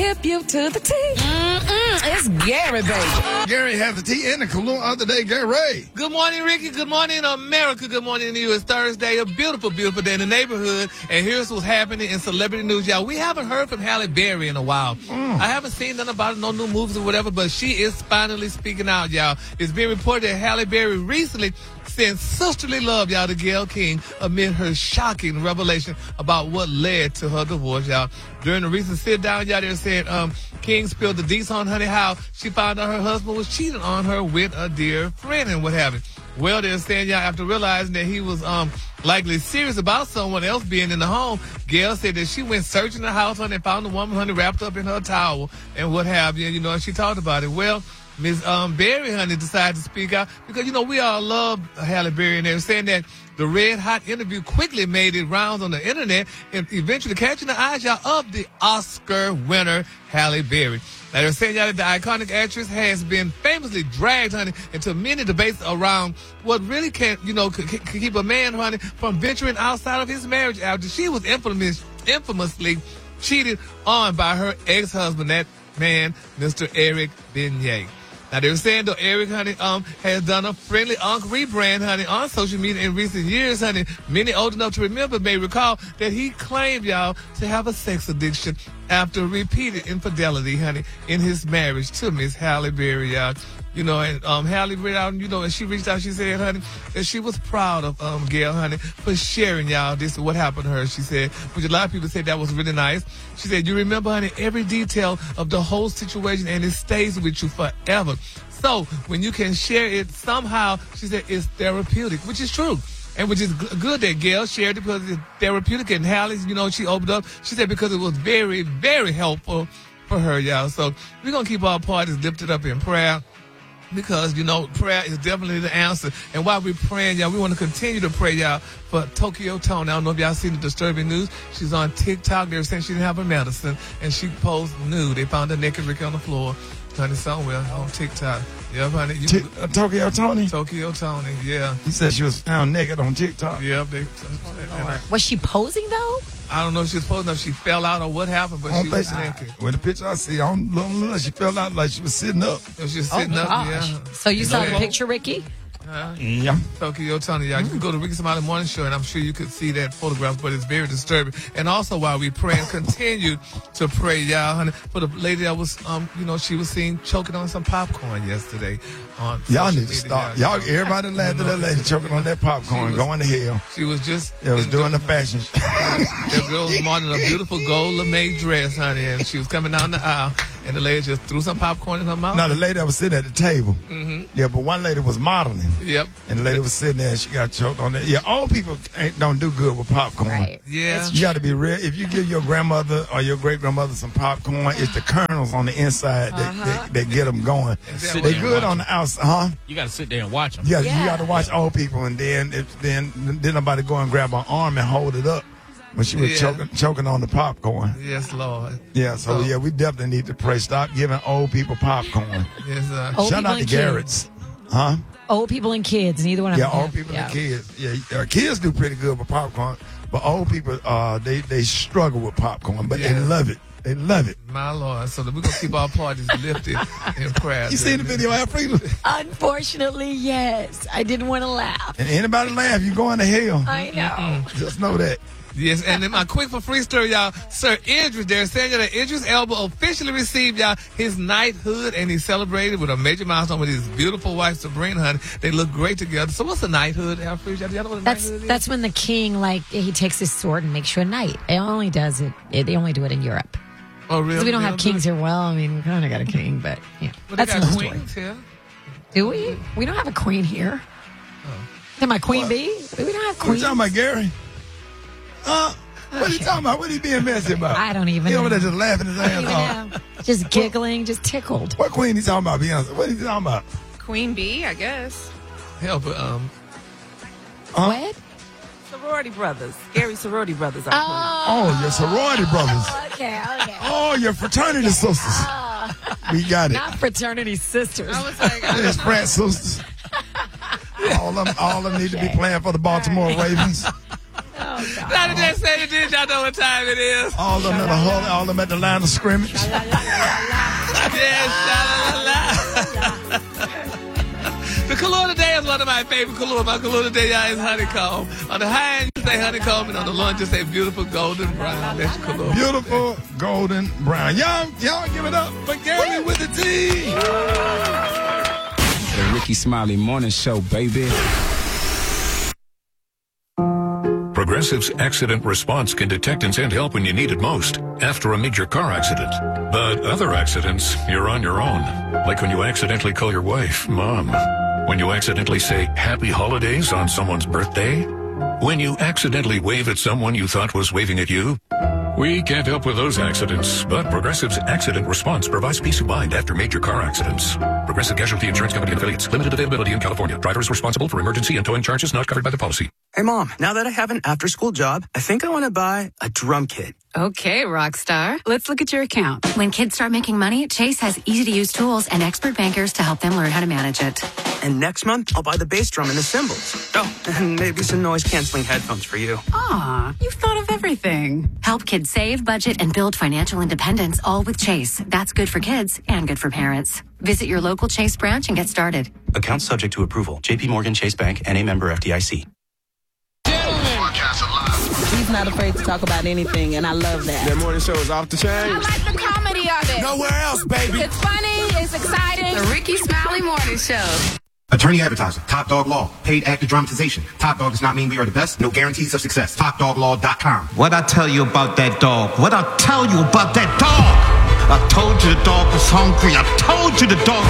Hip you to the T. It's Gary, baby. Gary has the T in the cologne of the day, Gary. Good morning, Ricky. Good morning, America. Good morning to you. It's Thursday, a beautiful, beautiful day in the neighborhood. And here's what's happening in celebrity news, y'all. We haven't heard from Halle Berry in a while. I haven't seen nothing about it, no new movies or whatever, but she is finally speaking out, y'all. It's being reported that Halle Berry recently sent sisterly love, y'all, to Gayle King amid her shocking revelation about what led to her divorce, y'all. During the recent sit-down, y'all, they said King spilled the deets on Honey how she found out her husband was cheating on her with a dear friend and what have you. Well, they're saying, y'all, after realizing that he was likely serious about someone else being in the home, Gayle said that she went searching the house, honey, and found the woman, honey, wrapped up in her towel and what have you, and she talked about it. Well, Miss Berry, honey, decided to speak out because, we all love Halle Berry, and they're saying that the red hot interview quickly made it rounds on the internet and eventually catching the eyes, y'all, of the Oscar winner, Halle Berry. Now, they're saying, y'all, that the iconic actress has been famously dragged, honey, into many debates around what really can keep a man, honey, from venturing outside of his marriage after she was infamously cheated on by her ex-husband, that man, Mr. Eric Benet. Now, they were saying, though, Eric, honey, has done a friendly Unc rebrand, honey, on social media in recent years, honey. Many old enough to remember may recall that he claimed, y'all, to have a sex addiction after repeated infidelity, honey, in his marriage to Miss Halle Berry, y'all. And Halle read out, and she reached out, she said, honey, that she was proud of Gayle, honey, for sharing, y'all, this is what happened to her, she said, which a lot of people said that was really nice. She said, you remember, honey, every detail of the whole situation, and it stays with you forever. So, when you can share it somehow, she said, it's therapeutic, which is true. And which is good that Gayle shared it because it's therapeutic, and Halle, she opened up, she said, because it was very, very helpful for her, y'all. So, we're going to keep our parties lifted up in prayer. Because, prayer is definitely the answer. And while we're praying, y'all, we want to continue to pray, y'all, for Tokyo Toni. I don't know if y'all seen the disturbing news. She's on TikTok. They were saying she didn't have her medicine. And she posed nude. They found her naked Ricky on the floor. Honey, somewhere on TikTok. Yeah, honey. Tokyo Toni? Tokyo Toni, yeah. He said she was found naked on TikTok. Yeah. Was she posing, though? I don't know if she was posing or if she fell out or what happened, but she was naked. With the picture I see, I don't know, she fell out like she was sitting up. She was sitting up, yeah. So you saw the picture, Ricky? Yeah. Tokyo Toni, y'all. You can go to Ricky Somali Morning Show, and I'm sure you could see that photograph, but it's very disturbing. And also, while we pray and continue to pray, y'all, honey, for the lady that was, she was seen choking on some popcorn yesterday. Y'all need to stop. Y'all, everybody laughed at that lady choking on that popcorn, going to hell. She was just... It was doing the fashion. That girl was modeling a beautiful gold lame dress, honey, and she was coming down the aisle, and the lady just threw some popcorn in her mouth. No, the lady that was sitting at the table. Mm-hmm. Yeah, but one lady was modeling. Yep. And the lady was sitting there and she got choked on that. Yeah, old people don't do good with popcorn. Right. Yeah. You got to be real. If you give your grandmother or your great-grandmother some popcorn, it's the kernels on the inside that get them going. They're good on the outside, huh? You got to sit there and watch them. Yeah, you got to watch old people, and then nobody go and grab her arm and hold it up when she was choking on the popcorn. Yes, Lord. Yeah, so we definitely need to pray. Stop giving old people popcorn. Yes, Shout out to Garrett's. Huh? Old people and kids, neither one of them. Yeah, old people and kids. Yeah, kids do pretty good with popcorn, but old people, they struggle with popcorn, but they love it. They love it. My Lord. So we're going to keep our parties lifted in prayer. You seen the video, Alfredo? Unfortunately, yes. I didn't want to laugh. And anybody laugh, you're going to hell. I know. Just know that. Yes, and then my quick for free story, y'all. Sir Idris, they're saying that Idris Elba officially received, y'all, his knighthood, and he celebrated with a major milestone with his beautiful wife, Sabrina, honey. They look great together. So what's a knighthood, Alfred? Y'all know what a knighthood is? That's when the king, he takes his sword and makes you a knight. It only does it. They only do it in Europe. Oh, really? We don't have kings here. Well, I mean, we kind of got a king, but yeah. Well, that's got another queens story. Here. Do we? We don't have a queen here. Am I queen bee? We don't have queen. What you talking about, Gary? What are you talking about? What are you being messy about? I don't even know. He over there just laughing his ass off. Just giggling, just tickled. What queen he talking about, Beyonce? What are you talking about? Queen Bee, I guess. Hell, but, What? Sorority brothers. Gary sorority brothers. Oh, your sorority brothers. Okay. Oh, your fraternity sisters. We got it. Not fraternity sisters. I was like, It's frat sisters. All of them need to be playing for the Baltimore Ravens. Oh, God. Not just say it, did y'all know what time it is? All of them at the huddle, all of them at the line of scrimmage. Yes, sha-la-la-la. The color today is one of my favorite colors. My color today, y'all, is honeycomb. On the high end, you say honeycomb, and on the low end, you say beautiful golden brown. That's your color. Beautiful golden brown. Y'all give it up for Gary with the T. The Ricky Smiley Morning Show, baby. Progressive's accident response can detect and send help when you need it most after a major car accident. But other accidents, you're on your own. Like when you accidentally call your wife Mom. When you accidentally say Happy Holidays on someone's birthday. When you accidentally wave at someone you thought was waving at you. We can't help with those accidents, but Progressive's accident response provides peace of mind after major car accidents. Progressive Casualty Insurance Company and affiliates. Limited availability in California. Driver is responsible for emergency and towing charges not covered by the policy. Hey, Mom, now that I have an after-school job, I think I want to buy a drum kit. Okay, Rockstar. Let's look at your account. When kids start making money, Chase has easy-to-use tools and expert bankers to help them learn how to manage it. And next month, I'll buy the bass drum and the cymbals. Oh, and maybe some noise-canceling headphones for you. Aw, you've thought of everything. Help kids save, budget, and build financial independence, all with Chase. That's good for kids and good for parents. Visit your local Chase branch and get started. Account subject to approval. J.P. Morgan Chase Bank, N.A. member FDIC. He's not afraid to talk about anything, and I love that. That morning show is off the chain. I like the comedy of it. Nowhere else, baby. It's funny. It's exciting. The Ricky Smiley Morning Show. Attorney advertiser, Top Dog Law, paid actor dramatization. Top Dog does not mean we are the best. No guarantees of success. TopDogLaw.com. What I tell you about that dog? What I tell you about that dog? I told you the dog was hungry. I told you the dog